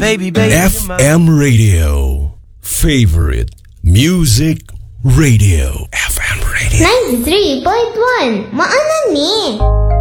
baby, baby. FM Radio. Favorite Music Radio. FM Radio. 93.1 Maanan ni